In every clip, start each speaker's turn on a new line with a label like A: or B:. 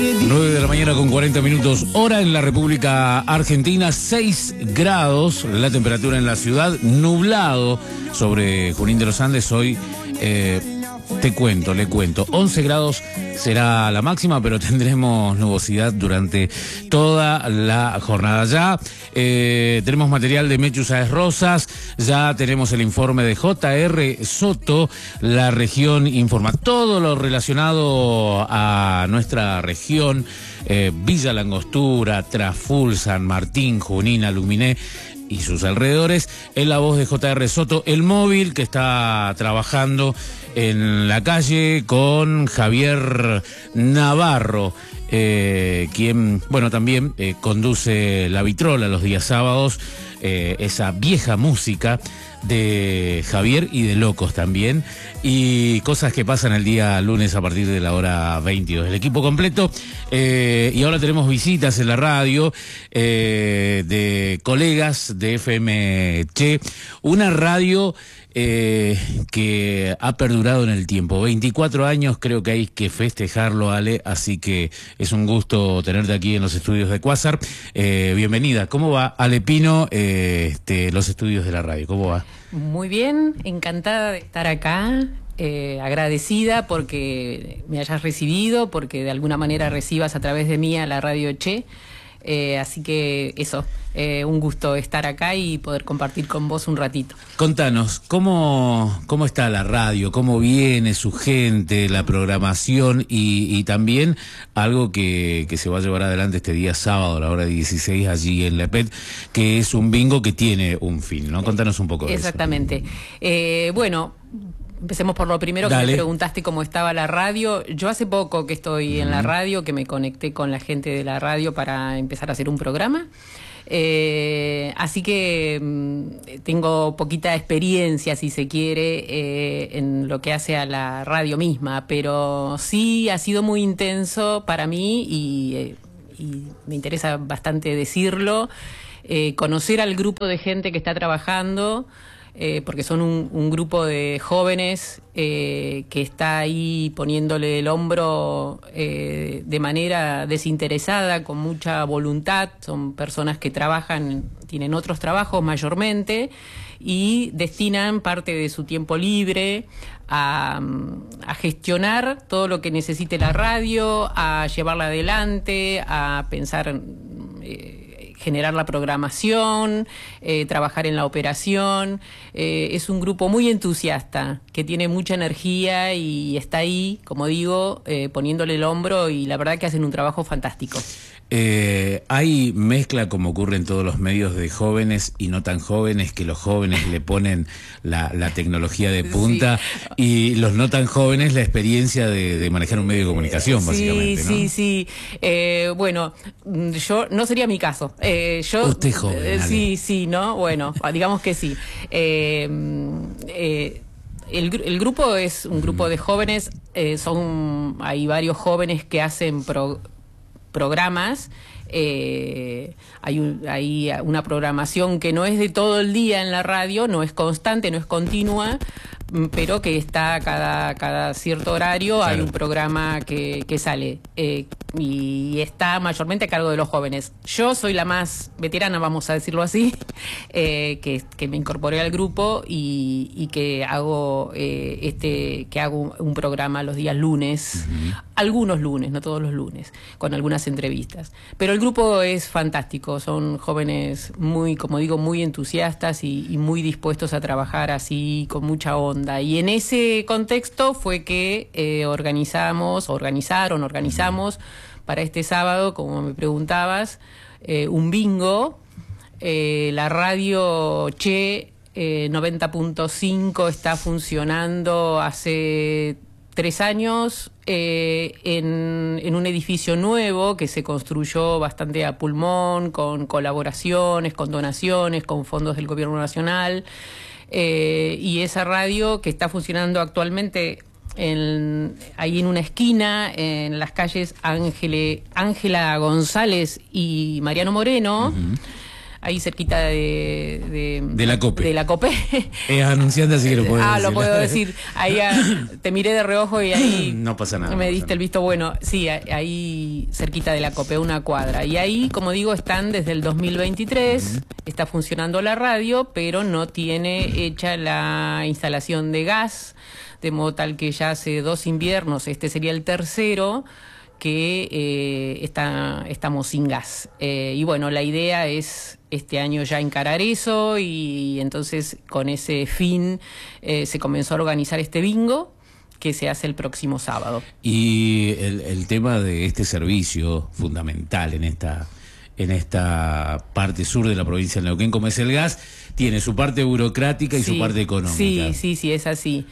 A: 9 de la mañana con 40 minutos, hora en la República Argentina, 6 grados, la temperatura en la ciudad, nublado sobre Junín de los Andes. Hoy, le cuento, 11 grados será la máxima, pero tendremos nubosidad durante toda la jornada. Ya tenemos material de Mechu Sáez Rosas, ya tenemos el informe de J.R. Soto, la región informa. Todo lo relacionado a nuestra región, Villa Langostura, Traful, San Martín, Junín, Aluminé y sus alrededores, en la voz de J.R. Soto, el móvil que está trabajando en la calle con Javier Navarro, quien, bueno, también conduce La Vitrola los días sábados, esa vieja música de Javier y de Locos también, y cosas que pasan el día lunes a partir de la hora 22. El equipo completo, y ahora tenemos visitas en la radio de colegas de FM Che, una radio que ha perdurado en el tiempo. 24 años, creo que hay que festejarlo, Ale, así que es un gusto tenerte aquí en los estudios de Quasar. Bienvenida. ¿Cómo va, Ale Pino, los estudios de la radio? ¿Cómo va?
B: Muy bien, encantada de estar acá, agradecida porque me hayas recibido, porque de alguna manera recibas a través de mí a la radio Che. Así que eso, un gusto estar acá y poder compartir con vos un ratito.
A: Contanos, ¿cómo está la radio? ¿Cómo viene su gente, la programación y también algo que se va a llevar adelante este día sábado a la hora 16 allí en Lepet, que es un bingo que tiene un fin, ¿no? Contanos un poco de eso.
B: Exactamente. Bueno, empecemos por lo primero.
A: Dale.
B: Que me preguntaste cómo estaba la radio. Yo hace poco que estoy en la radio, que me conecté con la gente de la radio para empezar a hacer un programa. Así que tengo poquita experiencia, si se quiere, en lo que hace a la radio misma, pero sí ha sido muy intenso para mí y me interesa bastante decirlo, conocer al grupo de gente que está trabajando. Porque son un grupo de jóvenes que está ahí poniéndole el hombro de manera desinteresada, con mucha voluntad. Son personas que trabajan, tienen otros trabajos mayormente y destinan parte de su tiempo libre a gestionar todo lo que necesite la radio, a llevarla adelante, a pensar generar la programación, trabajar en la operación. Es un grupo muy entusiasta, que tiene mucha energía y está ahí, como digo, poniéndole el hombro, y la verdad que hacen un trabajo fantástico.
A: Hay mezcla, como ocurre en todos los medios, de jóvenes y no tan jóvenes, que los jóvenes le ponen la tecnología de punta, sí, y los no tan jóvenes la experiencia de manejar un medio de comunicación, básicamente, ¿no?
B: Sí. Bueno, yo no sería mi caso.
A: Usted es joven,
B: sí, ¿no? Bueno, digamos que sí. El grupo es un grupo de jóvenes, hay varios jóvenes que hacen programas. Hay una programación que no es de todo el día en la radio, no es constante, no es continua, pero que está cada cierto horario. Claro. Hay un programa que sale y está mayormente a cargo de los jóvenes. Yo soy la más veterana, vamos a decirlo así, que me incorporé al grupo y que hago un programa los días lunes, algunos lunes, no todos los lunes, con algunas entrevistas. Pero el grupo es fantástico, son jóvenes muy, como digo, muy entusiastas y muy dispuestos a trabajar así con mucha onda. Y en ese contexto fue que organizamos para este sábado, como me preguntabas, un bingo. La radio Che 90.5 está funcionando hace 3 años en un edificio nuevo que se construyó bastante a pulmón, con colaboraciones, con donaciones, con fondos del gobierno nacional. Y esa radio, que está funcionando actualmente ahí en una esquina, en las calles Ángela González y Mariano Moreno, ahí cerquita
A: de la COPE.
B: De la COPE.
A: Es anunciante, así que lo puedo decir.
B: Lo puedo decir. Ahí te miré de reojo y ahí
A: no pasa nada.
B: Me diste el visto bueno. Sí, ahí cerquita de la COPE, una cuadra. Y ahí, como digo, están desde el 2023, está funcionando la radio, pero no tiene hecha la instalación de gas, de modo tal que ya hace 2 inviernos, este sería el tercero, que estamos sin gas. Y bueno, la idea es este año ya encarar eso, y entonces con ese fin se comenzó a organizar este bingo que se hace el próximo sábado.
A: Y el tema de este servicio fundamental en esta parte sur de la provincia de Neuquén, como es el gas, tiene su parte burocrática y su parte económica.
B: Sí, es así.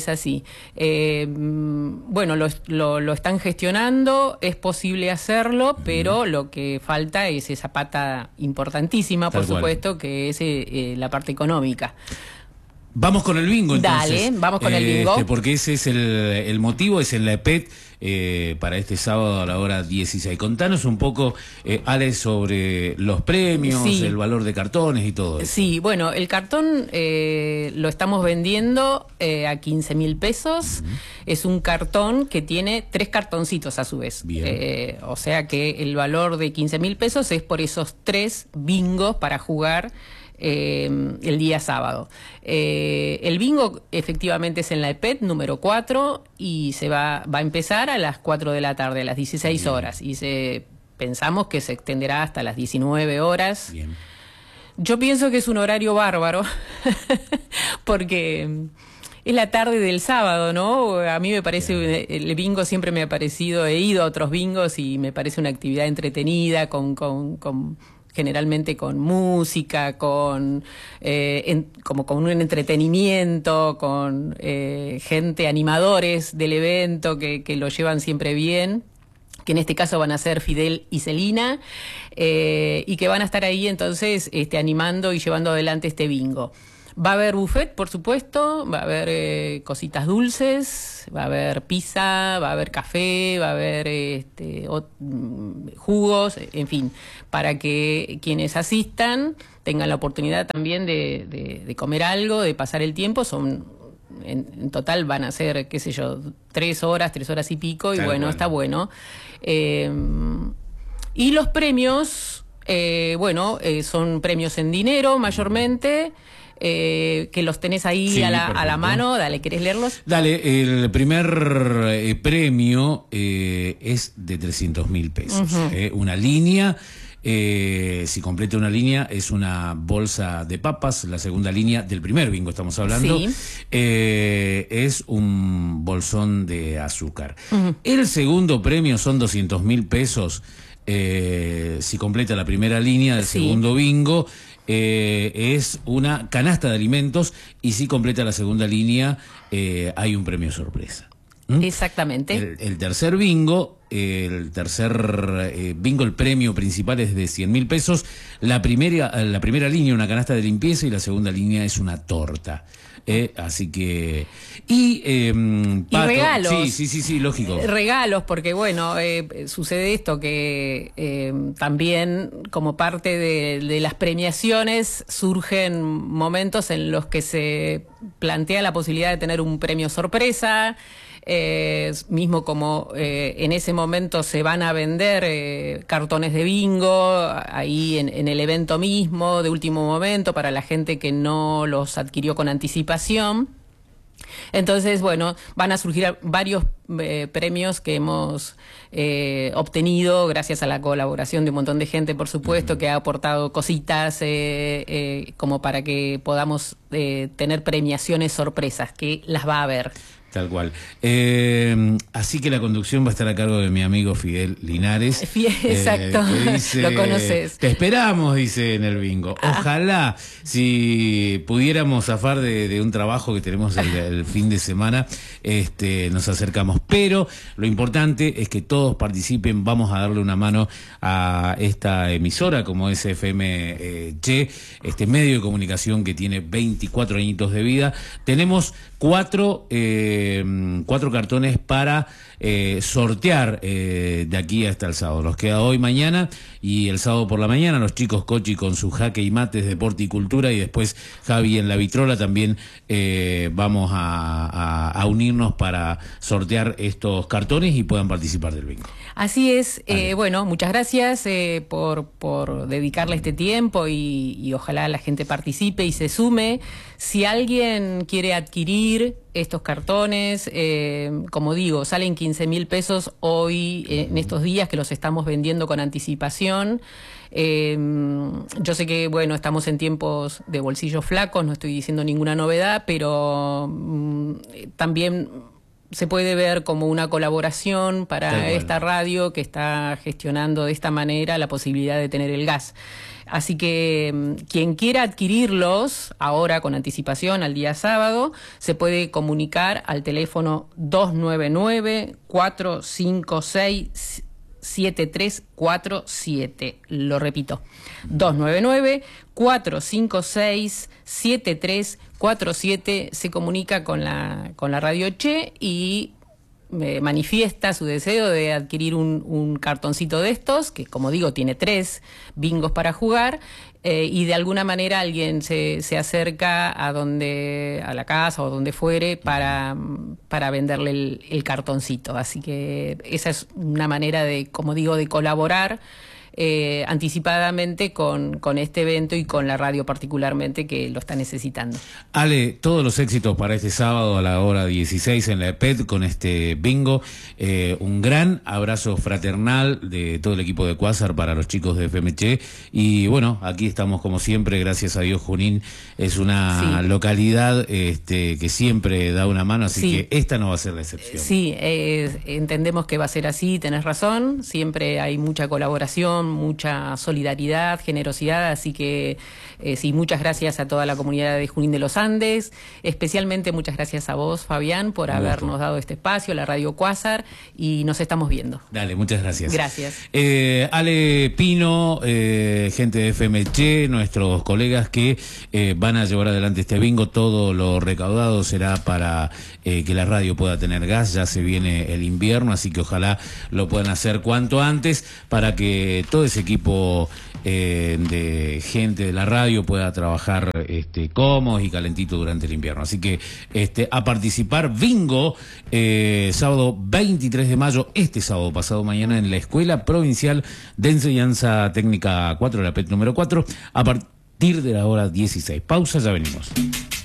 B: Bueno, lo están gestionando, es posible hacerlo, pero lo que falta es esa pata importantísima, por supuesto, que es la parte económica.
A: Vamos con el bingo, entonces.
B: Dale, vamos con el bingo.
A: Porque ese es el motivo, es en la EPET, para este sábado a la hora 16. Contanos un poco, Ale, sobre los premios, el valor de cartones y todo eso.
B: Sí, bueno, el cartón lo estamos vendiendo a 15.000 pesos. Es un cartón que tiene 3 cartoncitos a su vez. Bien. O sea que el valor de 15.000 pesos es por esos 3 bingos para jugar el día sábado. El bingo efectivamente es en la EPET número 4 y va a empezar a las 4 de la tarde, a las 16 horas. Y pensamos que se extenderá hasta las 19 horas. Bien. Yo pienso que es un horario bárbaro, porque es la tarde del sábado, ¿no? A mí me parece, el bingo siempre me ha parecido, he ido a otros bingos y me parece una actividad entretenida, generalmente con música, como con un entretenimiento, con gente, animadores del evento que lo llevan siempre bien, que en este caso van a ser Fidel y Celina, y que van a estar ahí entonces animando y llevando adelante este bingo. Va a haber buffet, por supuesto, va a haber cositas dulces, va a haber pizza, va a haber café, va a haber jugos, en fin, para que quienes asistan tengan la oportunidad también de comer algo, de pasar el tiempo. En total van a ser, qué sé yo, 3 horas y pico, y bueno, está bueno. Y los premios, son premios en dinero mayormente, que los tenés ahí a la mano. Dale, ¿querés leerlos? Dale,
A: el primer premio es de 300.000 pesos. Una línea, si completa una línea, es una bolsa de papas. La segunda línea del primer bingo estamos hablando, es un bolsón de azúcar. El segundo premio son 200.000 pesos. Si completa la primera línea del segundo bingo, es una canasta de alimentos, y si completa la segunda línea, hay un premio sorpresa.
B: Exactamente.
A: El tercer bingo, el premio principal es de 100.000 pesos. La primera línea, una canasta de limpieza, y la segunda línea es una torta. Así que... Y
B: regalos.
A: Sí, lógico.
B: Regalos, porque bueno, sucede esto, que también como parte de las premiaciones surgen momentos en los que se plantea la posibilidad de tener un premio sorpresa. Mismo como en ese momento se van a vender cartones de bingo ahí en el evento mismo de último momento para la gente que no los adquirió con anticipación. Entonces, bueno, van a surgir varios premios que hemos obtenido gracias a la colaboración de un montón de gente, por supuesto, que ha aportado cositas como para que podamos tener premiaciones sorpresas, que las va a haber.
A: Tal cual. Así que la conducción va a estar a cargo de mi amigo Fidel Linares.
B: Exacto,
A: dice,
B: lo conoces.
A: Te esperamos, dice en el bingo. Ojalá, si pudiéramos zafar de un trabajo que tenemos el fin de semana, nos acercamos. Pero lo importante es que todos participen. Vamos a darle una mano a esta emisora como es FM Che, este medio de comunicación que tiene 24 añitos de vida. Tenemos 4 4 cartones para sortear de aquí hasta el sábado. Nos queda hoy, mañana y el sábado por la mañana. Los chicos Cochi con su jaque y mates, deporte y cultura, y después Javi en la vitrola. También vamos a unirnos para sortear estos cartones y puedan participar del bingo.
B: Así es. Bueno, muchas gracias por dedicarle este tiempo y ojalá la gente participe y se sume. Si alguien quiere adquirir estos cartones, como digo, salen 15.000 pesos hoy, en estos días que los estamos vendiendo con anticipación. Yo sé que, bueno, estamos en tiempos de bolsillos flacos, no estoy diciendo ninguna novedad, pero también se puede ver como una colaboración para esta radio que está gestionando de esta manera la posibilidad de tener el gas. Así que quien quiera adquirirlos ahora con anticipación al día sábado, se puede comunicar al teléfono 299-456-7347. Lo repito, 299-456-7347. Se comunica con la Radio Che y manifiesta su deseo de adquirir un cartoncito de estos, que como digo tiene 3 bingos para jugar, y de alguna manera alguien se acerca a la casa o donde fuere para venderle el cartoncito. Así que esa es una manera de, como digo, de colaborar anticipadamente con este evento y con la radio particularmente, que lo está necesitando.
A: Ale, todos los éxitos para este sábado a la hora 16 en la EPET con este bingo. Un gran abrazo fraternal de todo el equipo de Quasar para los chicos de FMC. Y bueno, aquí estamos como siempre, gracias a Dios. Junín es una localidad que siempre da una mano, así que esta no va a ser la excepción. Sí,
B: entendemos que va a ser así, tenés razón. Siempre hay mucha colaboración, mucha solidaridad, generosidad, así que sí, muchas gracias a toda la comunidad de Junín de los Andes, especialmente muchas gracias a vos, Fabián, por habernos dado este espacio, la Radio Quasar, y nos estamos viendo.
A: Dale, muchas gracias.
B: Gracias.
A: Ale Pino, gente de FMC, nuestros colegas que van a llevar adelante este bingo. Todo lo recaudado será para que la radio pueda tener gas. Ya se viene el invierno, así que ojalá lo puedan hacer cuanto antes para que todo ese equipo de gente de la radio pueda trabajar cómodos y calentito durante el invierno. Así que a participar, bingo, sábado 23 de mayo, este sábado, pasado mañana, en la Escuela Provincial de Enseñanza Técnica 4, la PET número 4, a partir de la hora 16. Pausa, ya venimos.